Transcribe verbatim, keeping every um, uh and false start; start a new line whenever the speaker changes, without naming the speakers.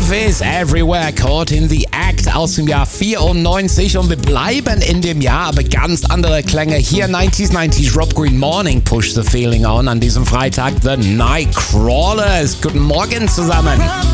Love is everywhere, caught in the act aus dem Jahr vierundneunzig und wir bleiben in dem Jahr, aber ganz andere Klänge. Hier neunziger neunzig Rob Green Morning Push the Feeling On an diesem Freitag. The Nightcrawlers. Guten Morgen zusammen.